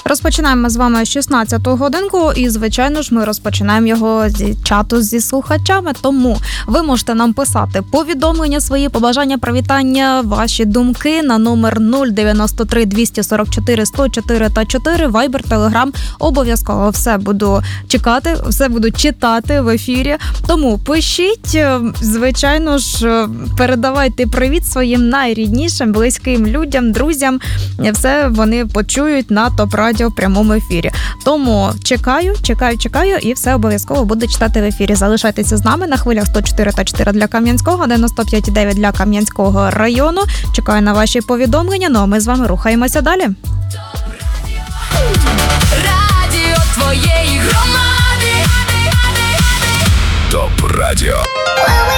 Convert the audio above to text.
Розпочинаємо з вами 16-ту годинку і, звичайно ж, ми розпочинаємо його зі чату зі слухачами, тому ви можете нам писати повідомлення, свої побажання, привітання, ваші думки на номер 093 244 104 та 4, Viber, Telegram. Обов'язково все буду чекати, все буду читати в ефірі, тому пишіть, звичайно ж, передавайте привіт своїм найріднішим, близьким людям, друзям, все вони почують на ТОП Радіо в прямому ефірі. Тому чекаю і все обов'язково буду читати в ефірі. Залишайтеся з нами на хвилях 104,4 для Кам'янського, 95,9 для Кам'янського району. Чекаю на ваші повідомлення, ну а ми з вами рухаємося далі. Радіо твоєї громади. ТОП Радіо.